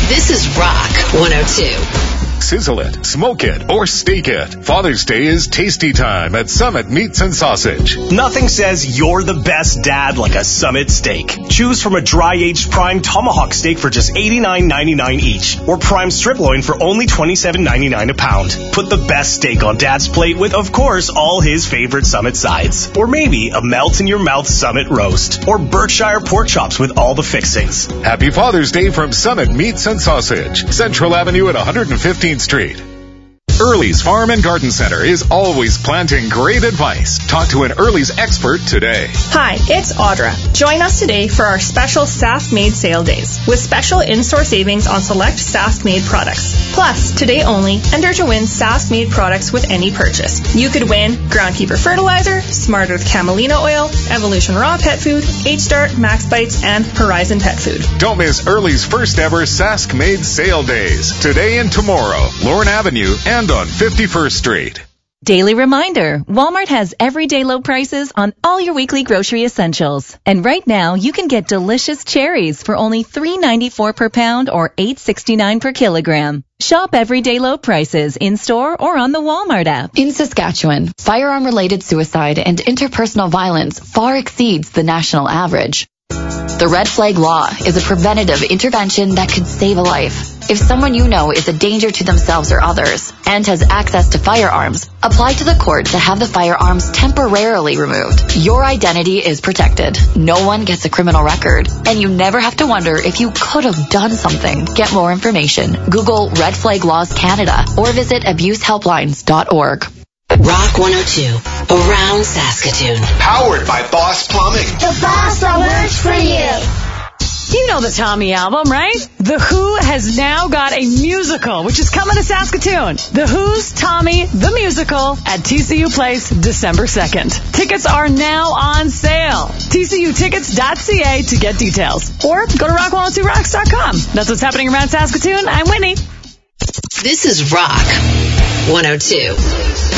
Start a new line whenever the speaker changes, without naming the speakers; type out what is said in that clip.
This is Rock 102.
Sizzle it, smoke it, or steak it. Father's Day is tasty time at Summit Meats and Sausage.
Nothing says you're the best dad like a Summit steak. Choose from a dry-aged prime tomahawk steak for just $89.99 each, or prime strip loin for only $27.99 a pound. Put the best steak on Dad's plate with, of course, all his favorite Summit sides. Or maybe a melt-in-your-mouth Summit roast, or Berkshire pork chops with all the fixings.
Happy Father's Day from Summit Meats and Sausage, Central Avenue at 115th Street. Early's Farm and Garden Center is always planting great advice. Talk to an Early's expert today.
Hi, it's Audra. Join us today for our special Sask Made sale days with special in-store savings on select Sask Made products. Plus, today only, enter to win Sask Made products with any purchase. You could win Groundkeeper Fertilizer, Smart Earth Camelina Oil, Evolution Raw Pet Food, H-Start, Max Bites, and Horizon Pet Food.
Don't miss Early's first ever Sask Made sale days. Today and tomorrow, Lorne Avenue and on 51st Street.
Daily reminder, Walmart has everyday low prices on all your weekly grocery essentials. And right now, you can get delicious cherries for only $3.94 per pound or $8.69 per kilogram. Shop everyday low prices in-store or on the Walmart app.
In Saskatchewan, firearm-related suicide and interpersonal violence far exceeds the national average. The Red Flag Law is a preventative intervention that could save a life. If someone you know is a danger to themselves or others and has access to firearms, apply to the court to have the firearms temporarily removed. Your identity is protected. No one gets a criminal record, and you never have to wonder if you could have done something. Get more information. Google Red Flag Laws Canada or visit abusehelplines.org.
Rock 102, around Saskatoon.
Powered by Boss Plumbing.
The boss that works for you.
You know the Tommy album, right? The Who has now got a musical, which is coming to Saskatoon. The Who's Tommy, the musical, at TCU Place, December 2nd. Tickets are now on sale. TCUtickets.ca to get details. Or go to rock102rocks.com. That's what's happening around Saskatoon. I'm Whitney.
This is Rock 102.